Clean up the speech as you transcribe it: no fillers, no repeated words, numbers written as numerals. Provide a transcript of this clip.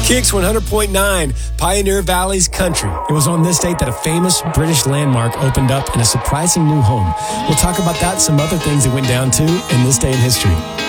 Kicks 100.9, Pioneer Valley's country. It was on this date that a famous British landmark opened up in a surprising new home. We'll talk about that and some other things that went down too in this day in history.